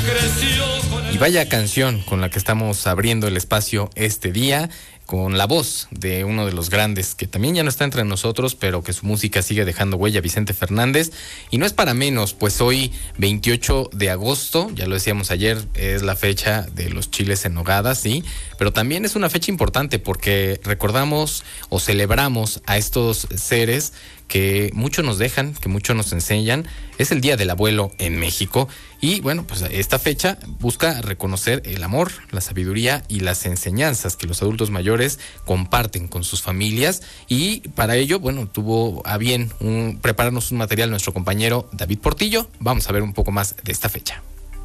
Y vaya canción con la que estamos abriendo el espacio este día, con la voz de uno de los grandes que también ya no está entre nosotros, pero que su música sigue dejando huella, Vicente Fernández. Y no es para menos, pues hoy 28 de agosto, ya lo decíamos ayer, es la fecha de los chiles en nogada, sí, pero también es una fecha importante porque recordamos o celebramos a estos seres que mucho nos dejan, que mucho nos enseñan. Es el Día del Abuelo en México y bueno, pues esta fecha busca reconocer el amor, la sabiduría y las enseñanzas que los adultos mayores comparten con sus familias, y para ello, bueno, tuvo a bien prepararnos un material nuestro compañero David Portillo. Vamos a ver un poco más de esta fecha.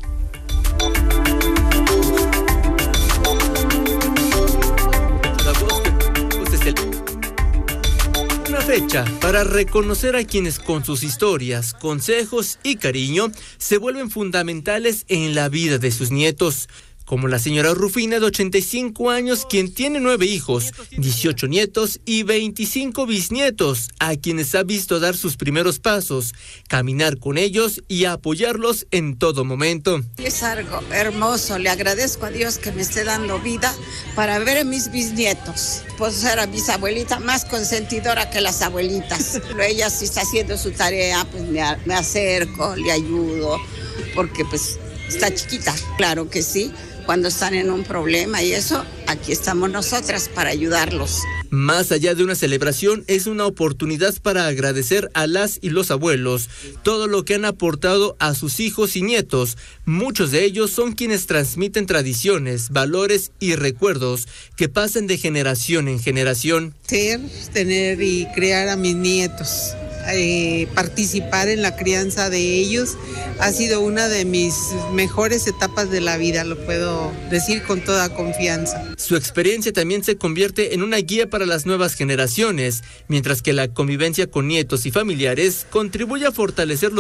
Una fecha para reconocer a quienes con sus historias, consejos y cariño se vuelven fundamentales en la vida de sus nietos, como la señora Rufina de 85 años, quien tiene 9 hijos, 18 nietos y 25 bisnietos, a quienes ha visto dar sus primeros pasos, caminar con ellos y apoyarlos en todo momento. Es algo hermoso, le agradezco a Dios que me esté dando vida para ver a mis bisnietos. Pues ser a mis abuelitas más consentidora que las abuelitas. Pero ella sí está haciendo su tarea, pues me acerco, le ayudo, porque pues está chiquita, claro que sí. Cuando están en un problema y eso, aquí estamos nosotras para ayudarlos. Más allá de una celebración, es una oportunidad para agradecer a las y los abuelos todo lo que han aportado a sus hijos y nietos. Muchos de ellos son quienes transmiten tradiciones, valores y recuerdos que pasan de generación en generación. Tener y criar a mis nietos. Participar en la crianza de ellos ha sido una de mis mejores etapas de la vida, lo puedo decir con toda confianza. Su experiencia también se convierte en una guía para las nuevas generaciones, mientras que la convivencia con nietos y familiares contribuye a fortalecer los